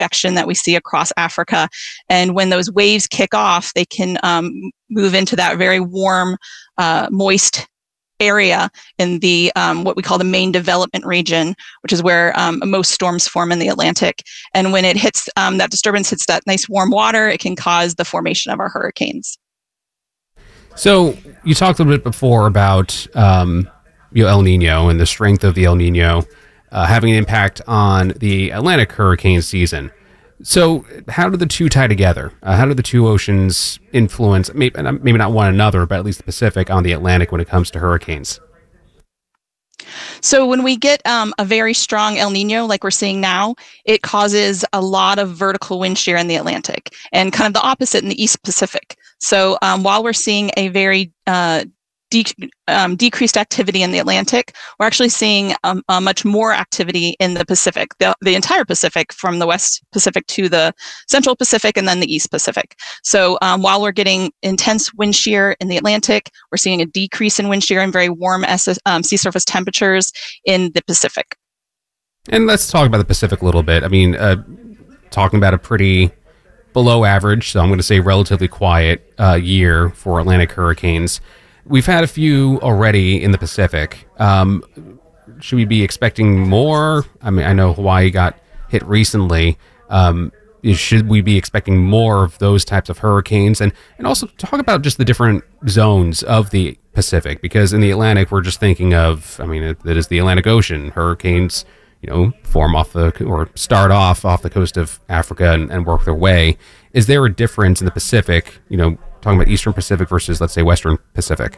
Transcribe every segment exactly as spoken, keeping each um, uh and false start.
convection that we see across Africa. And when those waves kick off, they can um, move into that very warm, uh, moist area in the um, what we call the main development region, which is where um, most storms form in the Atlantic. And when it hits, um, that disturbance hits that nice warm water, it can cause the formation of our hurricanes. So you talked a little bit before about um, you know, El Nino and the strength of the El Nino uh, having an impact on the Atlantic hurricane season. So how do the two tie together? Uh, how do the two oceans influence, maybe, maybe not one another, but at least the Pacific on the Atlantic when it comes to hurricanes? So when we get um, a very strong El Nino, like we're seeing now, it causes a lot of vertical wind shear in the Atlantic, and kind of the opposite in the East Pacific. So um, while we're seeing a very uh, de- um, decreased activity in the Atlantic, we're actually seeing um, uh, much more activity in the Pacific, the, the entire Pacific, from the West Pacific to the Central Pacific and then the East Pacific. So um, while we're getting intense wind shear in the Atlantic, we're seeing a decrease in wind shear and very warm S- um, sea surface temperatures in the Pacific. And let's talk about the Pacific a little bit. I mean, uh, talking about a pretty below average, so I'm going to say relatively quiet uh, year for Atlantic hurricanes. We've had a few already in the Pacific. Um, should we be expecting more? I mean, I know Hawaii got hit recently. Um, should we be expecting more of those types of hurricanes? And and also talk about just the different zones of the Pacific, because in the Atlantic, we're just thinking of, I mean, it, it is the Atlantic Ocean. Hurricanes, you know, form off the, or start off off the coast of Africa and, and work their way. Is there a difference in the Pacific, you know, talking about Eastern Pacific versus, let's say, Western Pacific?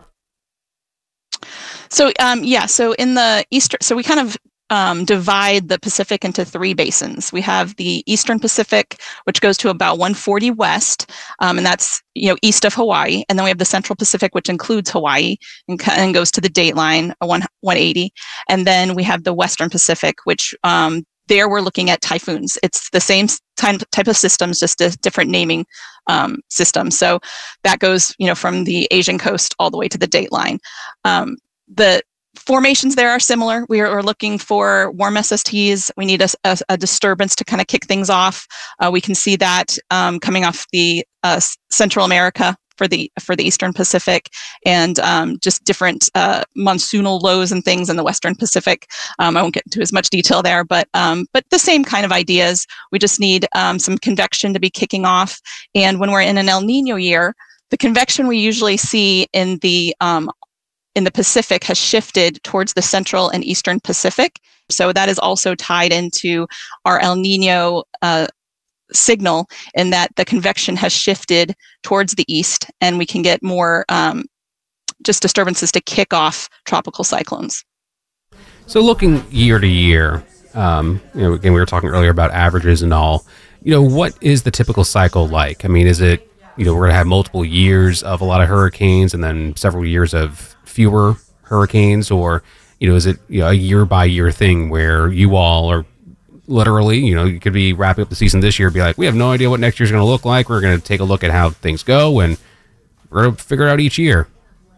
So, um, yeah, so in the Eastern, so we kind of um, divide the Pacific into three basins. We have the Eastern Pacific, which goes to about one forty west, um, and that's, you know, east of Hawaii. And then we have the Central Pacific, which includes Hawaii and, and goes to the dateline, one eighty. And then we have the Western Pacific, which um, there we're looking at typhoons. It's the same type type of systems, just a different naming um, system. So that goes, you know, from the Asian coast all the way to the dateline. Um, the formations there are similar. We are, are looking for warm S S Ts. We need a, a, a disturbance to kind of kick things off. Uh, we can see that um, coming off the uh, Central America for the for the Eastern Pacific, and um, just different uh, monsoonal lows and things in the Western Pacific. Um, I won't get into as much detail there, but um, but the same kind of ideas. We just need um, some convection to be kicking off. And when we're in an El Nino year, the convection we usually see in the um, in the Pacific has shifted towards the Central and Eastern Pacific. So that is also tied into our El Nino uh, signal, in that the convection has shifted towards the east, and we can get more um, just disturbances to kick off tropical cyclones. So looking year to year, um, you know, again, we were talking earlier about averages and all, you know, what is the typical cycle like? I mean, is it, you know, we're going to have multiple years of a lot of hurricanes and then several years of fewer hurricanes, or, you know, is it, you know, a year by year thing where you all are literally, you know, you could be wrapping up the season this year, be like, we have no idea what next year's going to look like. We're going to take a look at how things go, and we're going to figure it out each year.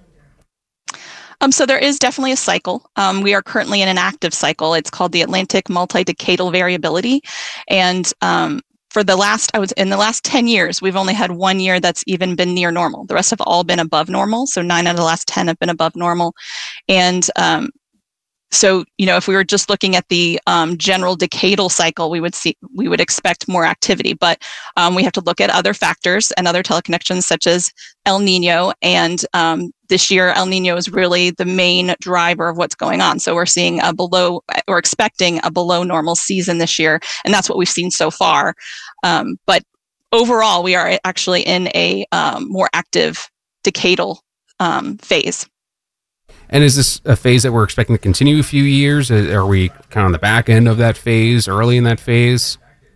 Um, so there is definitely a cycle. Um, we are currently in an active cycle. It's called the Atlantic Multi-Decadal Variability. And um, for the last, I was in the last ten years, we've only had one year that's even been near normal. The rest have all been above normal. So nine out of the last ten have been above normal. And um, So, you know, if we were just looking at the um, general decadal cycle, we would see, we would expect more activity, but um, we have to look at other factors and other teleconnections, such as El Nino. And um, this year, El Nino is really the main driver of what's going on. So we're seeing a below, we're expecting a below normal season this year, and that's what we've seen so far. Um, but overall, we are actually in a um, more active decadal um, phase. And is this a phase that we're expecting to continue a few years? Are we kind of on the back end of that phase, early in that phase?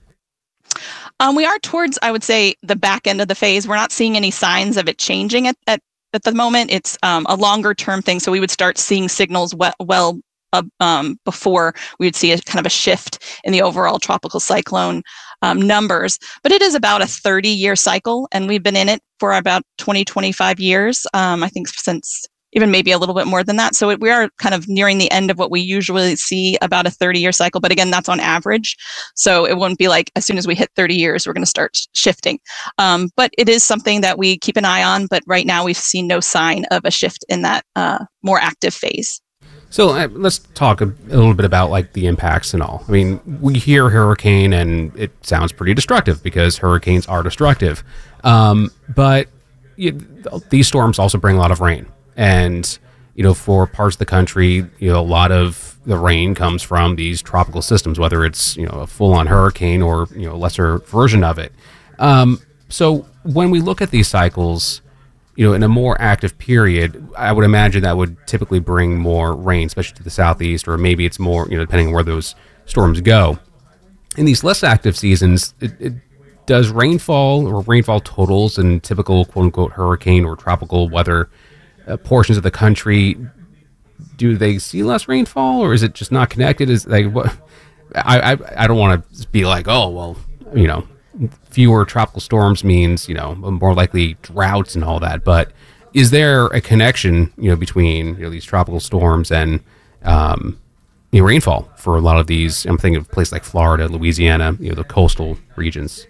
Um, we are towards, I would say, the back end of the phase. We're not seeing any signs of it changing at, at, at the moment. It's um, a longer term thing. So we would start seeing signals well, well uh, um, before we would see a kind of a shift in the overall tropical cyclone um, numbers. But it is about a thirty year cycle, and we've been in it for about twenty, twenty-five years. Um, I think since even maybe a little bit more than that. So it, we are kind of nearing the end of what we usually see about a thirty year cycle. But again, that's on average. So it won't be like as soon as we hit thirty years, we're going to start shifting. Um, but it is something that we keep an eye on. But right now we've seen no sign of a shift in that uh, more active phase. So uh, let's talk a, a little bit about like the impacts and all. I mean, we hear hurricane and it sounds pretty destructive because hurricanes are destructive. Um, but you, these storms also bring a lot of rain. And, you know, for parts of the country, you know, a lot of the rain comes from these tropical systems, whether it's, you know, a full-on hurricane or, you know, a lesser version of it. Um, so when we look at these cycles, you know, in a more active period, I would imagine that would typically bring more rain, especially to the southeast, or maybe it's more, you know, depending on where those storms go. In these less active seasons, it, it, does rainfall or rainfall totals in typical quote-unquote hurricane or tropical weather uh, portions of the country, do they see less rainfall, or is it just not connected? Is like what? I I, I don't want to be like, oh, well, you know, fewer tropical storms means, you know, more likely droughts and all that. But is there a connection, you know, between, you know, these tropical storms and um, you know, rainfall for a lot of these? I'm thinking of places like Florida, Louisiana, you know, the coastal regions.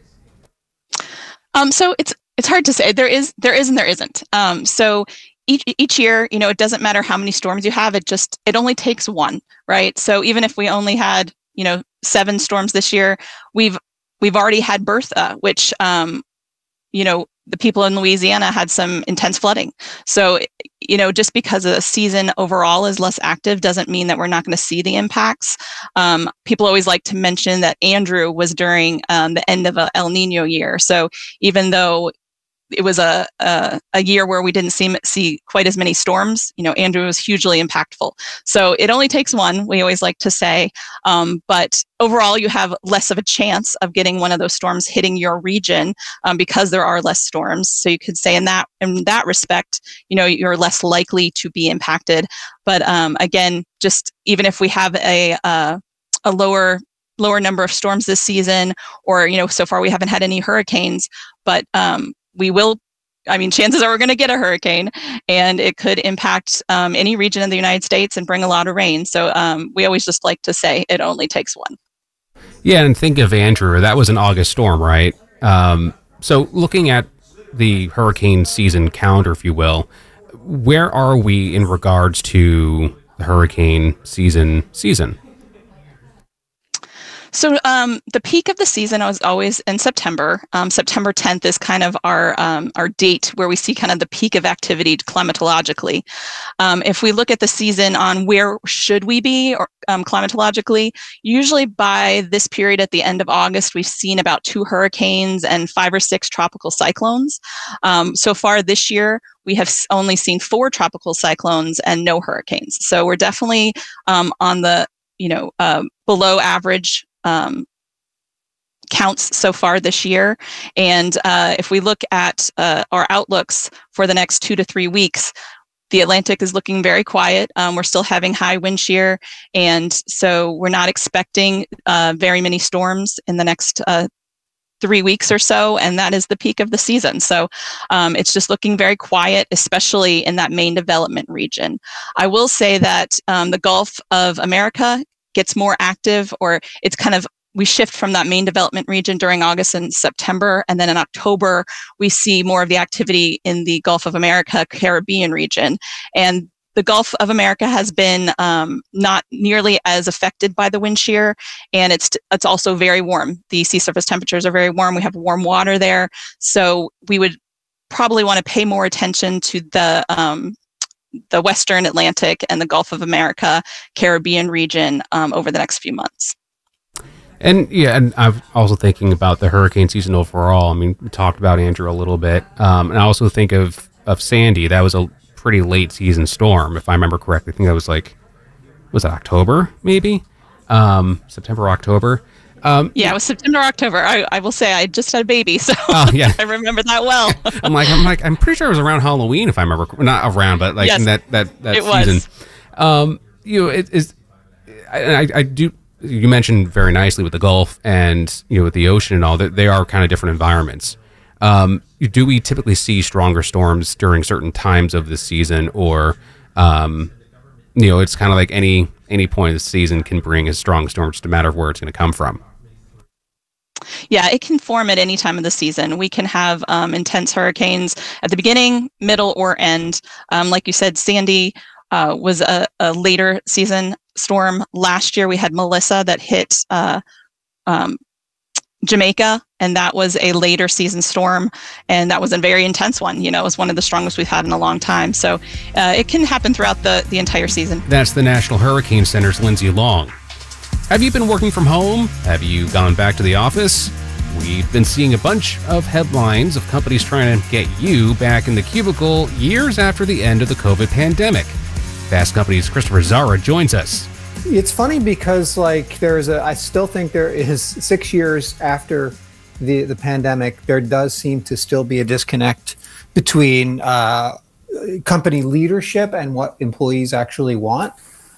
Um, so it's it's hard to say. There is there is and there isn't. Um, so each each year, you know, it doesn't matter how many storms you have. It just it only takes one, right? So even if we only had, you know, seven storms this year, we've we've already had Bertha, which um, you know, the people in Louisiana had some intense flooding. So, you know, just because the season overall is less active doesn't mean that we're not going to see the impacts. Um, people always like to mention that Andrew was during um, the end of a El Nino year. So even though it was a, a a year where we didn't see see quite as many storms, you know, Andrew was hugely impactful. So it only takes one, we always like to say, um, but overall you have less of a chance of getting one of those storms hitting your region um, because there are less storms. So you could say in that in that respect, you know, you're less likely to be impacted. But um, again, just even if we have a uh, a lower lower number of storms this season, or you know, so far we haven't had any hurricanes, but um, we will, I mean, chances are we're going to get a hurricane, and it could impact um, any region in the United States and bring a lot of rain. So um, we always just like to say it only takes one. Yeah, and think of Andrew. That was an August storm, right? Um, so looking at the hurricane season calendar, if you will, where are we in regards to the hurricane season season? So um, the peak of the season is always in September. Um, September tenth is kind of our um, our date where we see kind of the peak of activity climatologically. Um, if we look at the season on where should we be or um, climatologically, usually by this period at the end of August, we've seen about two hurricanes and five or six tropical cyclones. Um, so far this year, we have only seen four tropical cyclones and no hurricanes. So we're definitely um, on the, you know, uh, below average Um, counts so far this year. And uh, if we look at uh, our outlooks for the next two to three weeks, the Atlantic is looking very quiet. Um, we're still having high wind shear. And so we're not expecting uh, very many storms in the next uh, three weeks or so. And that is the peak of the season. So um, it's just looking very quiet, especially in that main development region. I will say that um, the Gulf of America gets more active, or it's kind of, we shift from that main development region during August and September. And then in October, we see more of the activity in the Gulf of America, Caribbean region. And the Gulf of America has been um, not nearly as affected by the wind shear. And it's, it's also very warm. The sea surface temperatures are very warm. We have warm water there. So we would probably want to pay more attention to the um, the Western Atlantic and the Gulf of America, Caribbean region um, over the next few months. And yeah, and I'm also thinking about the hurricane season overall. I mean, we talked about Andrew a little bit. Um, and I also think of, of Sandy. That was a pretty late season storm, if I remember correctly. I think that was like, was it October, maybe? Um, September, October. Um, yeah, it was September, October. I, I will say I just had a baby, so oh, yeah. I remember that well. I'm like, I'm like, I'm pretty sure it was around Halloween, if I remember, not around, but like yes, in that that that it season. Was. Um, you know, it is. I, I do. You mentioned very nicely with the Gulf and you know with the ocean and all that they are kind of different environments. Um, do we typically see stronger storms during certain times of the season, or um, you know, it's kind of like any any point of the season can bring a strong storm, just a matter of where it's going to come from? Yeah, it can form at any time of the season. We can have um, intense hurricanes at the beginning, middle, or end. Um, like you said, Sandy uh, was a, a later season storm. Last year, we had Melissa that hit uh, um, Jamaica, and that was a later season storm, and that was a very intense one. You know, it was one of the strongest we've had in a long time. So uh, it can happen throughout the, the entire season. That's the National Hurricane Center's Lindsay Long. Have you been working from home? Have you gone back to the office? We've been seeing a bunch of headlines of companies trying to get you back in the cubicle years after the end of the COVID pandemic. Fast Company's Christopher Zara joins us. It's funny because, like, there's a, I still think there is six years after the, the pandemic, there does seem to still be a disconnect between uh, company leadership and what employees actually want.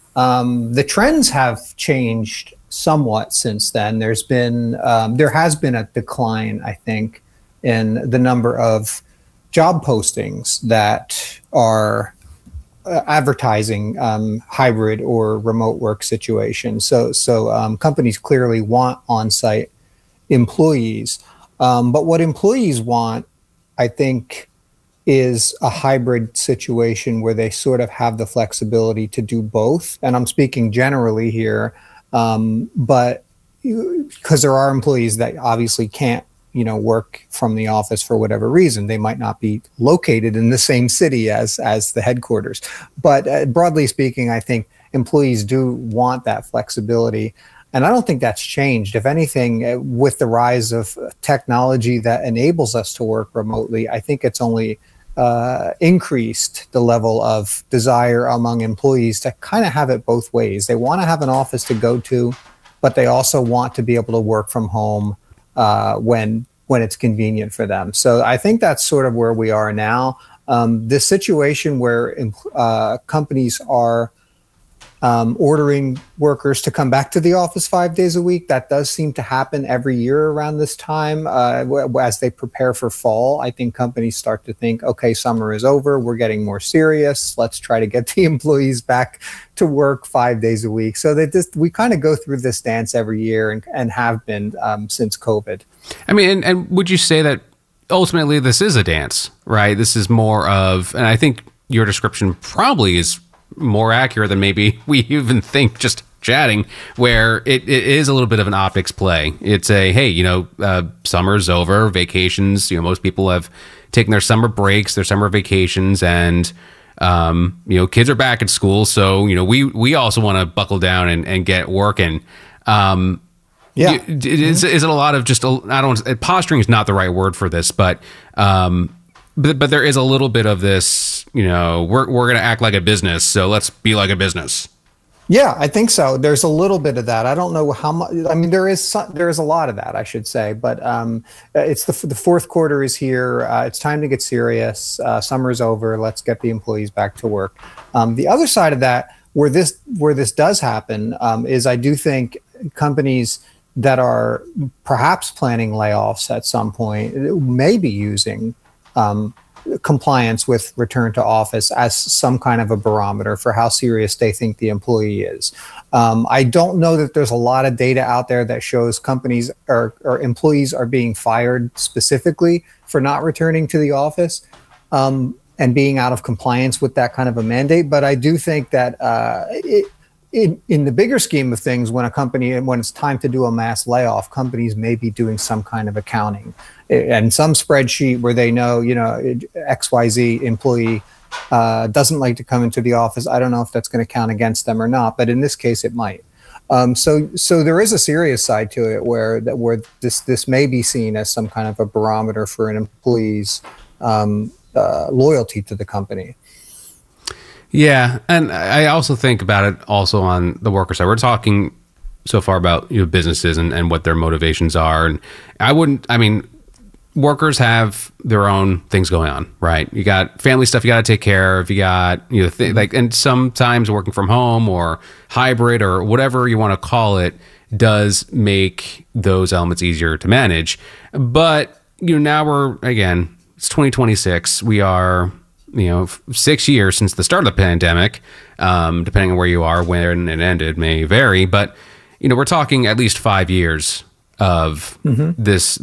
Um, the trends have changed somewhat since then. There's been, um, there has been a decline, I think, in the number of job postings that are Uh, advertising um, hybrid or remote work situations. So, so um, companies clearly want on-site employees. Um, but what employees want, I think, is a hybrid situation where they sort of have the flexibility to do both. And I'm speaking generally here, um, but because there are employees that obviously can't, you know, work from the office for whatever reason. They might not be located in the same city as as the headquarters. But uh, broadly speaking, I think employees do want that flexibility. And I don't think that's changed. If anything, uh, with the rise of technology that enables us to work remotely, I think it's only uh, increased the level of desire among employees to kind of have it both ways. They want to have an office to go to, but they also want to be able to work from home uh, when when it's convenient for them. So I think that's sort of where we are now. Um, this situation where uh, companies are um, ordering workers to come back to the office five days a week, that does seem to happen every year around this time. Uh, as they prepare for fall, I think companies start to think, okay, summer is over, we're getting more serious, let's try to get the employees back to work five days a week. So that this, we kind of go through this dance every year and, and have been um, since COVID. I mean, and, and would you say that ultimately this is a dance, right? This is more of, and I think your description probably is more accurate than maybe we even think just chatting, where it, it is a little bit of an optics play. It's a, hey, you know, uh, summer's over, vacations, you know, most people have taken their summer breaks, their summer vacations, and, um, you know, kids are back at school. So, you know, we, we also want to buckle down and, and get working. Um, Yeah. Is, is it a lot of just, a, I don't, posturing is not the right word for this, but, um, but, but there is a little bit of this, you know, we're, we're going to act like a business, so let's be like a business. Yeah, I think so. There's a little bit of that. I don't know how much. I mean, there is some, there is a lot of that, I should say. But um, it's the the fourth quarter is here. Uh, it's time to get serious. Uh, summer's over. Let's get the employees back to work. Um, the other side of that, where this where this does happen, um, is I do think companies that are perhaps planning layoffs at some point may be using um, compliance with return to office as some kind of a barometer for how serious they think the employee is. Um, I don't know that there's a lot of data out there that shows companies or, or employees are being fired specifically for not returning to the office um, and being out of compliance with that kind of a mandate. But I do think that uh, it, In, in the bigger scheme of things, when a company, when it's time to do a mass layoff, companies may be doing some kind of accounting and some spreadsheet where they know, you know, X Y Z employee uh, doesn't like to come into the office. I don't know if that's going to count against them or not, but in this case, it might. Um, so, so there is a serious side to it where that where this this may be seen as some kind of a barometer for an employee's um, uh, loyalty to the company. Yeah, and I also think about it also on the worker side. We're talking so far about, you know, businesses and, and what their motivations are. And I wouldn't, I mean, workers have their own things going on, right? You got family stuff you got to take care of. You got, you know, th- like, and sometimes working from home or hybrid or whatever you want to call it does make those elements easier to manage. But you know, now we're, again, it's twenty twenty-six. We are, you know, six years since the start of the pandemic. Um, depending on where you are, when it ended may vary, but, you know, we're talking at least five years of mm-hmm. this